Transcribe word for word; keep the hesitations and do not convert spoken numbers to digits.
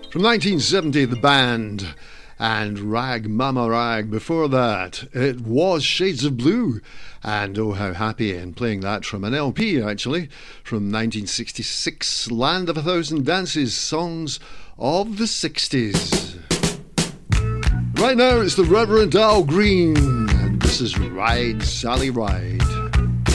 From nineteen seventy, The Band, and Rag Mama Rag. Before that, it was Shades of Blue, and Oh How Happy, and playing that from an L P actually, from nineteen sixty-six, Land of a Thousand Dances, Songs of the sixties. Right now it's the Reverend Al Green, and this is Ride Sally Ride.